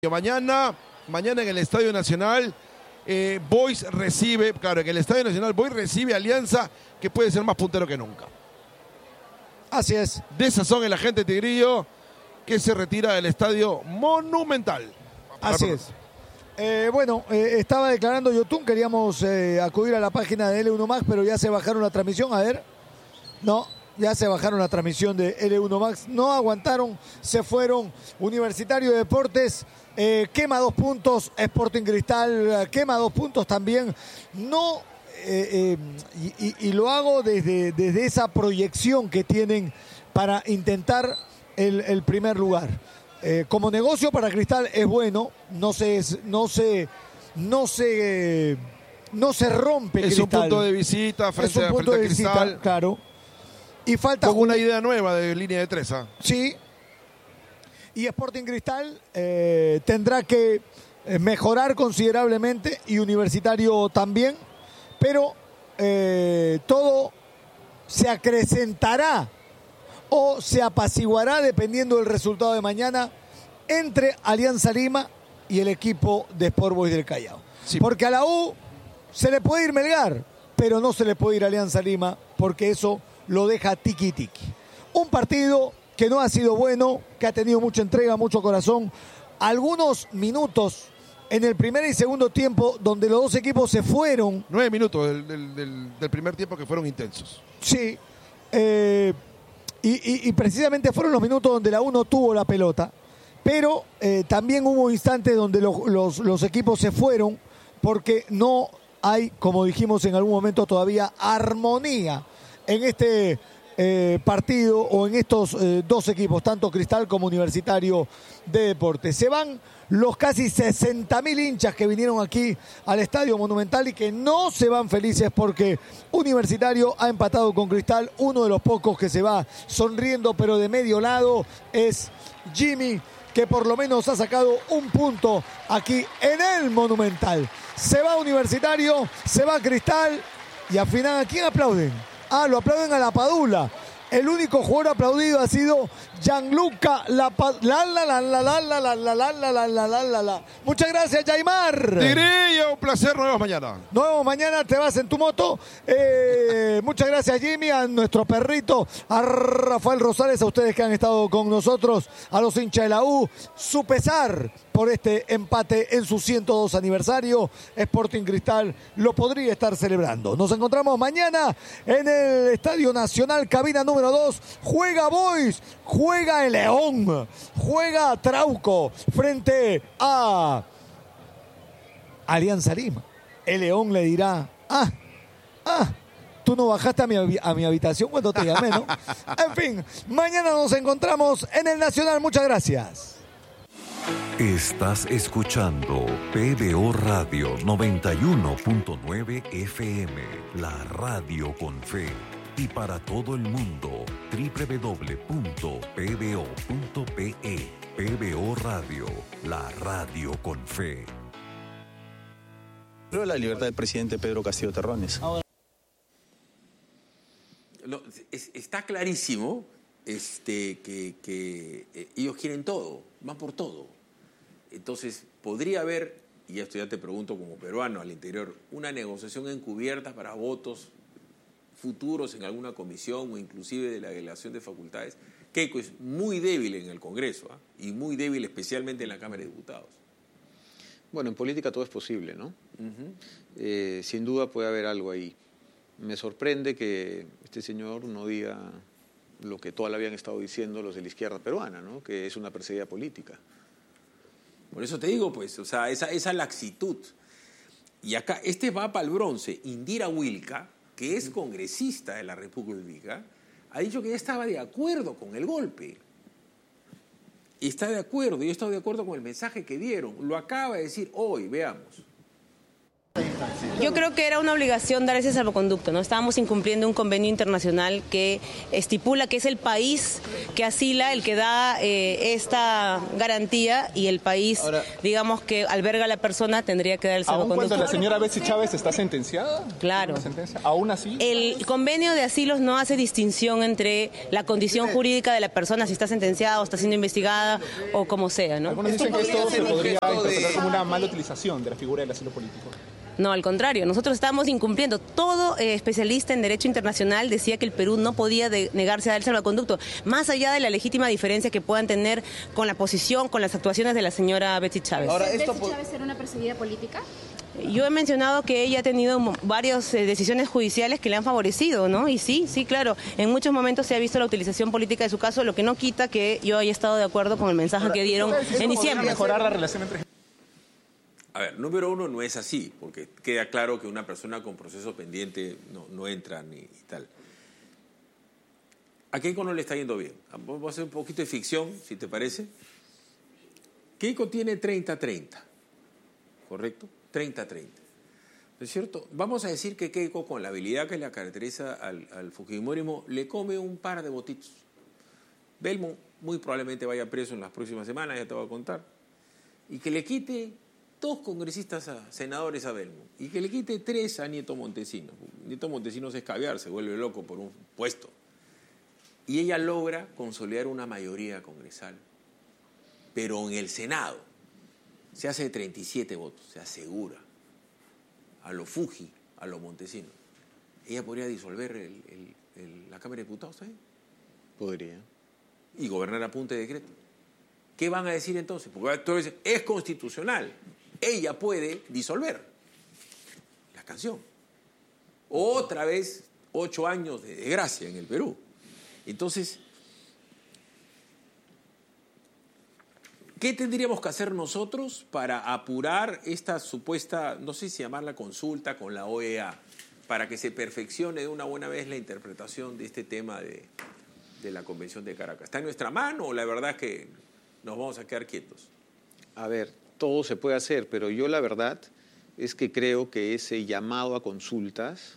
Mañana en el Estadio Nacional, Boys recibe, claro, en el Estadio Nacional Boys recibe Alianza, que puede ser más puntero que nunca. Así es. De esas son el agente Tigrillo, que se retira del Estadio Monumental. Así es. Estaba declarando Yotun, queríamos acudir a la página de L1 Max, pero ya se bajaron la transmisión, a ver. No, ya se bajaron la transmisión de L1 Max, no aguantaron, se fueron. Universitario de Deportes quema 2 puntos, Sporting Cristal quema 2 puntos también. No, y lo hago desde esa proyección que tienen para intentar el primer lugar. Como negocio para Cristal es bueno, no se rompe es Cristal. Un punto de visita frente a Cristal. Claro. Y falta con una idea nueva de línea de 3. Sí. Y Sporting Cristal tendrá que mejorar considerablemente, y Universitario también, pero todo se acrecentará o se apaciguará dependiendo del resultado de mañana entre Alianza Lima y el equipo de Sport Boys del Callao. Sí. Porque a la U se le puede ir Melgar, pero no se le puede ir Alianza Lima, porque eso lo deja tiki-tiki. Un partido que no ha sido bueno, que ha tenido mucha entrega, mucho corazón. Algunos minutos en el primer y segundo tiempo donde los dos equipos se fueron. 9 minutos del primer tiempo que fueron intensos. Sí. Y precisamente fueron los minutos donde la U no tuvo la pelota. Pero también hubo instantes donde los equipos se fueron porque no hay, como dijimos en algún momento, todavía armonía en este partido o en estos dos equipos, tanto Cristal como Universitario de Deportes. Se van los casi 60.000 hinchas que vinieron aquí al Estadio Monumental y que no se van felices porque Universitario ha empatado con Cristal. Uno de los pocos que se va sonriendo, pero de medio lado, es Jimmy, que por lo menos ha sacado un punto aquí en el Monumental. Se va Universitario, se va Cristal, y al final, ¿a quién aplauden? Lo aplauden a La Padula. El único jugador aplaudido ha sido Gianluca La. Muchas gracias, Yaimar. Tigrillo, un placer. Nos vemos mañana. Nos vemos mañana, te vas en tu moto. Muchas gracias, Jimmy, a nuestro perrito, a Rafael Rosales, a ustedes que han estado con nosotros, a los hinchas de la U. Su pesar por este empate en su 102 aniversario. Sporting Cristal lo podría estar celebrando. Nos encontramos mañana en el Estadio Nacional, cabina número 2. Juega Boys, juega el León, juega Trauco frente a Alianza Lima. El León le dirá, tú no bajaste a mi habitación cuando te llamé, ¿no? En fin, mañana nos encontramos en el Nacional. Muchas gracias. Estás escuchando PBO Radio 91.9 FM, la radio con fe. Y para todo el mundo, www.pbo.pe. PBO Radio, la radio con fe. Pero la libertad del presidente Pedro Castillo Terrones. Está clarísimo que ellos quieren todo, van por todo. Entonces, podría haber, y esto ya te pregunto como peruano al interior, una negociación encubierta para votos futuros en alguna comisión o inclusive de la delegación de facultades. Keiko es muy débil en el Congreso, y muy débil especialmente en la Cámara de Diputados. Bueno, en política todo es posible, ¿no? Sin duda puede haber algo ahí. Me sorprende que este señor no diga lo que toda la habían estado diciendo los de la izquierda peruana, ¿no? Que es una perseguida política. Por eso te digo, pues, o sea, esa laxitud. Y acá, va para el bronce. Indira Wilca, que es congresista de la República, ha dicho que ya estaba de acuerdo con el golpe. Y está de acuerdo, yo he estado de acuerdo con el mensaje que dieron. Lo acaba de decir hoy, veamos. Yo creo que era una obligación dar ese salvoconducto, ¿no? Estábamos incumpliendo un convenio internacional que estipula que es el país que asila el que da esta garantía y el país, digamos, que alberga a la persona tendría que dar el salvoconducto. ¿Aún cuando la señora Betsy Chávez está sentenciada? Claro. ¿Aún así? El convenio de asilos no hace distinción entre la condición jurídica de la persona, si está sentenciada o está siendo investigada o como sea, ¿no? Algunos dicen que esto se podría interpretar como una mala utilización de la figura del asilo político. No, al contrario, nosotros estábamos incumpliendo. Todo especialista en derecho internacional decía que el Perú no podía negarse a dar el salvoconducto, más allá de la legítima diferencia que puedan tener con la posición, con las actuaciones de la señora Betsy Chávez. Ahora, ¿Betsy Chávez era una perseguida política? Yo he mencionado que ella ha tenido varias decisiones judiciales que le han favorecido, ¿no? Y sí, claro, en muchos momentos se ha visto la utilización política de su caso, lo que no quita que yo haya estado de acuerdo con el mensaje que dieron en diciembre. Mejorar la relación entre... A ver, número uno, no es así, porque queda claro que una persona con proceso pendiente no entra ni tal. A Keiko no le está yendo bien. Vamos a hacer un poquito de ficción, si te parece. Keiko tiene 30-30, ¿correcto? 30-30. ¿No es cierto? Vamos a decir que Keiko, con la habilidad que le caracteriza al fujimorismo, le come un par de votitos. Belmont muy probablemente vaya preso en las próximas semanas, ya te voy a contar. Y que le quite 2 congresistas senadores a Belmont. Y que le quite 3 a Nieto Montesinos. Nieto Montesinos es caviar, se vuelve loco por un puesto. Y ella logra consolidar una mayoría congresal. Pero en el Senado se hace de 37 votos, se asegura. A lo Fuji, a lo Montesinos. Ella podría disolver la Cámara de Diputados también. Podría. Y gobernar a punta de decreto. ¿Qué van a decir entonces? Porque todos dicen, es constitucional. Ella puede disolver la canción. Otra vez, 8 años de desgracia en el Perú. Entonces, ¿qué tendríamos que hacer nosotros para apurar esta supuesta, no sé si llamarla consulta con la OEA, para que se perfeccione de una buena vez la interpretación de este tema de la Convención de Caracas? ¿Está en nuestra mano o la verdad es que nos vamos a quedar quietos? A ver, todo se puede hacer, pero yo la verdad es que creo que ese llamado a consultas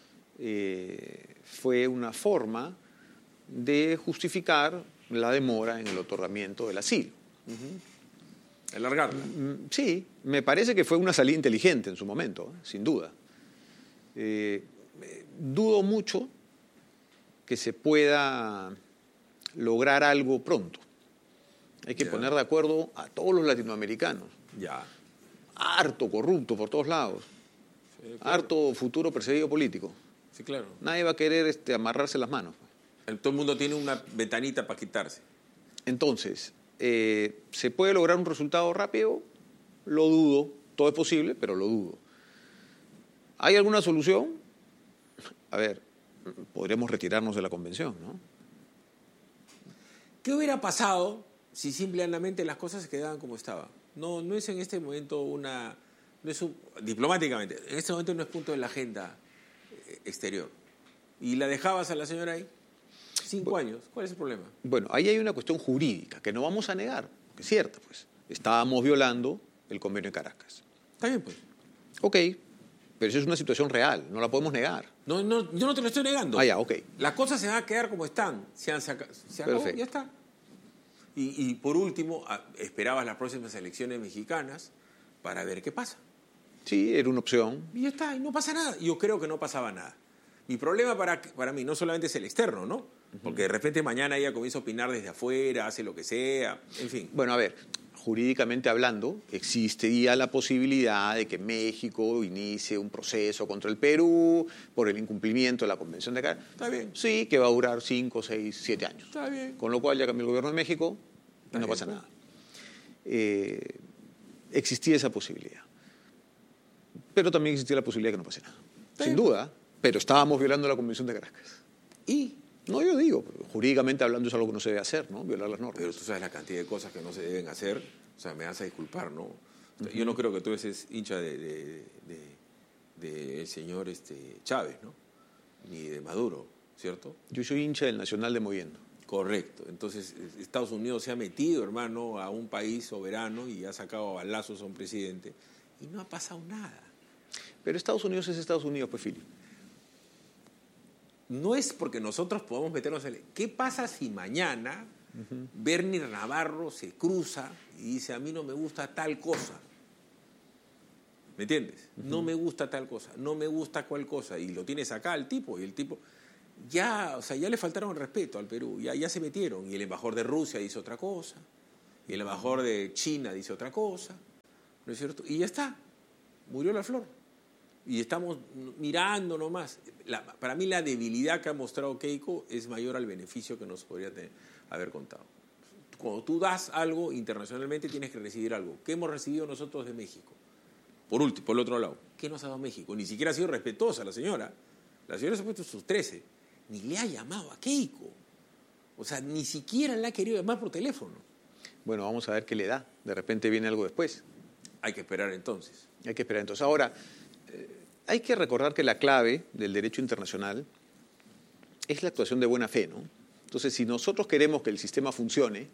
fue una forma de justificar la demora en el otorgamiento del asilo. Alargarla. Sí, me parece que fue una salida inteligente en su momento, sin duda. Dudo mucho que se pueda lograr algo pronto. Hay que poner de acuerdo a todos los latinoamericanos. Harto corrupto por todos lados. Sí, claro. Harto futuro perseguido político. Sí, claro. Nadie va a querer amarrarse las manos. Todo el mundo tiene una ventanita para quitarse. Entonces, ¿se puede lograr un resultado rápido? Lo dudo. Todo es posible, pero lo dudo. ¿Hay alguna solución? A ver, podríamos retirarnos de la convención, ¿no? ¿Qué hubiera pasado si simplemente las cosas se quedaban como estaban? No es en este momento diplomáticamente, en este momento no es punto de la agenda exterior. ¿Y la dejabas a la señora ahí? 5 años, ¿cuál es el problema? Bueno, ahí hay una cuestión jurídica que no vamos a negar, que es cierta, pues. Estábamos violando el convenio de Caracas. Está bien, pues. Ok, pero eso es una situación real, no la podemos negar. No, yo no te lo estoy negando. Ah, ya, ok. Las cosas se van a quedar como están. Se acabó, perfecto. ya está. Y por último, esperabas las próximas elecciones mexicanas para ver qué pasa. Sí, era una opción. Y ya está, y no pasa nada. Yo creo que no pasaba nada. Mi problema para mí no solamente es el externo, ¿no? Porque de repente mañana ella comienza a opinar desde afuera, hace lo que sea, en fin. Bueno, a ver, jurídicamente hablando, existiría la posibilidad de que México inicie un proceso contra el Perú por el incumplimiento de la Convención de Caracas. Está bien. Sí, que va a durar 5, 6, 7 años. Está bien. Con lo cual ya cambió el gobierno de México y no pasa nada. Existía esa posibilidad. Pero también existía la posibilidad de que no pase nada. Sin duda, pero estábamos violando la Convención de Caracas. ¿Y? No, yo digo, jurídicamente hablando es algo que no se debe hacer, ¿no? Violar las normas. Pero tú sabes la cantidad de cosas que no se deben hacer. O sea, me vas a disculpar, ¿no? Yo no creo que tú eres hincha del señor Chávez, ¿no? Ni de Maduro, ¿cierto? Yo soy hincha del Nacional de Moviendo. Correcto. Entonces, Estados Unidos se ha metido, hermano, a un país soberano y ha sacado a balazos a un presidente. Y no ha pasado nada. Pero Estados Unidos es Estados Unidos, pues, Philip. No es porque nosotros podamos meternos en... ¿Qué pasa si mañana Bernie Navarro se cruza y dice, a mí no me gusta tal cosa? ¿Me entiendes? No me gusta tal cosa, no me gusta cual cosa. Y lo tienes acá el tipo, y el tipo... Ya, o sea, ya le faltaron el respeto al Perú, ya se metieron. Y el embajador de Rusia dice otra cosa, y el embajador de China dice otra cosa, ¿no es cierto? Y ya está, murió la flor. Y estamos mirando nomás. Para mí la debilidad que ha mostrado Keiko es mayor al beneficio que nos podría haber contado. Cuando tú das algo internacionalmente tienes que recibir algo. ¿Qué hemos recibido nosotros de México? Por último, por el otro lado, ¿qué nos ha dado México? Ni siquiera ha sido respetuosa la señora. La señora se ha puesto sus 13. Ni le ha llamado a Keiko. O sea, ni siquiera la ha querido llamar por teléfono. Bueno, vamos a ver qué le da. De repente viene algo después. Hay que esperar entonces. Hay que esperar entonces. Ahora, hay que recordar que la clave del derecho internacional es la actuación de buena fe, ¿no? Entonces, si nosotros queremos que el sistema funcione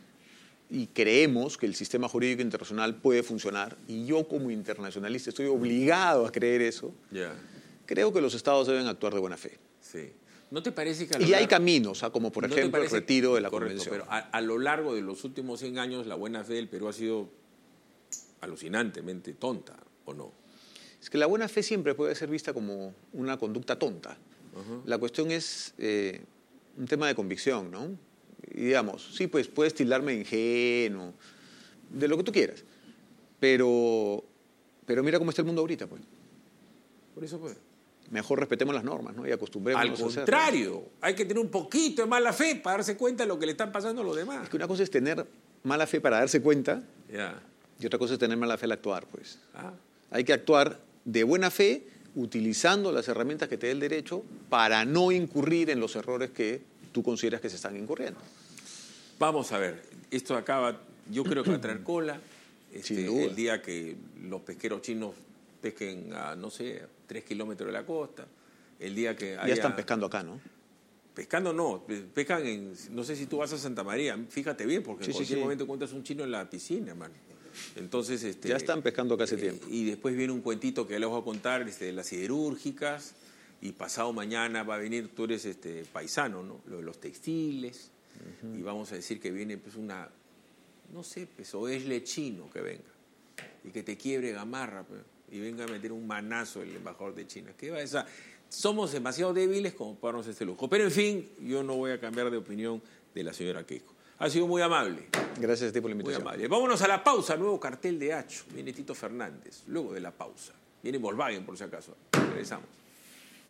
y creemos que el sistema jurídico internacional puede funcionar, y yo como internacionalista estoy obligado a creer eso, creo que los estados deben actuar de buena fe. Sí. ¿No te parece que y hay caminos, como por ejemplo el retiro de la convención? Pero a lo largo de los últimos 100 años la buena fe del Perú ha sido alucinantemente tonta, ¿o no? Es que la buena fe siempre puede ser vista como una conducta tonta. La cuestión es un tema de convicción, ¿no? Y digamos, sí, pues puedes tildarme de ingenuo, de lo que tú quieras, pero mira cómo está el mundo ahorita, pues. Por eso pues. Mejor respetemos las normas, ¿no? Y acostumbrémonos a hacerlo. Al contrario, hay que tener un poquito de mala fe para darse cuenta de lo que le están pasando a los demás. Es que una cosa es tener mala fe para darse cuenta y otra cosa es tener mala fe al actuar, pues. Hay que actuar de buena fe utilizando las herramientas que te dé el derecho para no incurrir en los errores que tú consideras que se están incurriendo. Vamos a ver, esto acaba, yo creo que va a traer cola. El día que los pesqueros chinos pesquen a, no sé, 3 kilómetros de la costa, el día que haya... Ya están pescando acá, ¿no? Pescando no, pescan en... No sé si tú vas a Santa María, fíjate bien, porque en cualquier momento encuentras un chino en la piscina, hermano. Entonces, ya están pescando acá hace tiempo. Y después viene un cuentito que les voy a contar de las siderúrgicas, y pasado mañana va a venir, tú eres paisano, ¿no? Lo de los textiles, y vamos a decir que viene pues una... No sé, pues, o es lechino que venga, y que te quiebre Gamarra, pues, y venga a meter un manazo el embajador de China. ¿Qué va a esa? Somos demasiado débiles como para darnos este lujo. Pero en fin, yo no voy a cambiar de opinión de la señora Keiko. Ha sido muy amable. Gracias a ti por la invitación. Muy amable. Vámonos a la pausa. Nuevo cartel de Hacho. Viene Tito Fernández. Luego de la pausa. Viene Volkswagen, por si acaso. Regresamos.